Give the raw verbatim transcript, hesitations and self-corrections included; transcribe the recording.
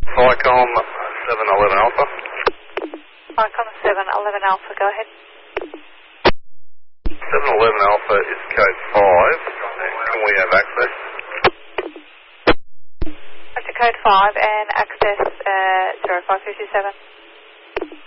Vicom seven eleven Alpha. Vicom seven eleven Alpha, go ahead. seven eleven Alpha is code five. Can we have access? That's code five and access uh, zero five two two seven.